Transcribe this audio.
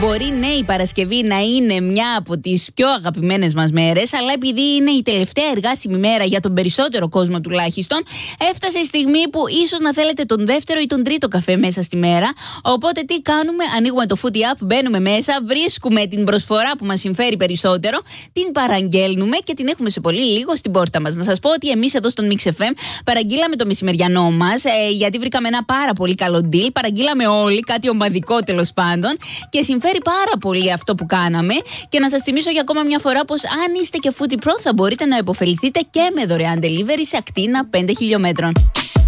μπορεί ναι η Παρασκευή να είναι μια από τις πιο αγαπημένες μας μέρες, αλλά επειδή είναι η τελευταία εργάσιμη μέρα για τον περισσότερο κόσμο τουλάχιστον, έφτασε η στιγμή που ίσως να θέλετε τον δεύτερο ή τον τρίτο καφέ μέσα στη μέρα. Οπότε τι κάνουμε? Ανοίγουμε το Foodie App, μπαίνουμε μέσα, βρίσκουμε την προσφορά που μας συμφέρει περισσότερο, την παραγγέλνουμε και την έχουμε σε πολύ λίγο στην πόρτα μας. Να σας πω ότι εμείς εδώ στον Mix FM παραγγείλαμε το μεσημεριανό μας, γιατί βρήκαμε ένα πάρα πολύ καλό deal. Παραγγείλαμε όλοι κάτι ομαδικό τέλος πάντων και συμφέρει πάρα πολύ αυτό που κάναμε. Και να σας θυμίσω για ακόμα μια φορά πως αν είστε και Foodie Pro θα μπορείτε να επωφεληθείτε και με δωρεάν delivery σε ακτίνα 5 χιλιόμετρων.